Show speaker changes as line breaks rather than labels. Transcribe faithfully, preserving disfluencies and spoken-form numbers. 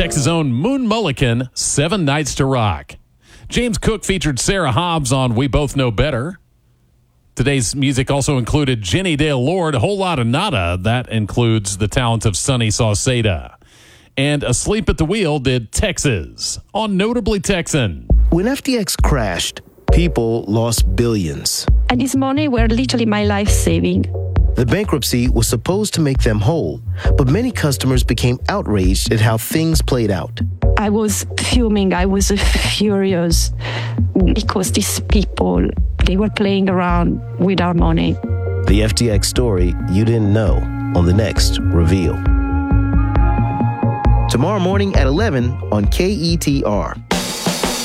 Texas' own Moon Mullican, Seven Nights to Rock. James Cook featured Sarah Hobbs on We Both Know Better. Today's music also included Jenny Dale Lord, Whole Lotta Nada. That includes the talent of Sonny Sauceda. And Asleep at the Wheel did Texas on Notably Texan.
When F T X crashed, people lost billions.
And this money were literally my life saving.
The bankruptcy was supposed to make them whole, but many customers became outraged at how things played out.
I was fuming. I was furious because these people, they were playing around with our money.
The F T X story you didn't know on the next Reveal. Tomorrow morning at eleven on K E T R.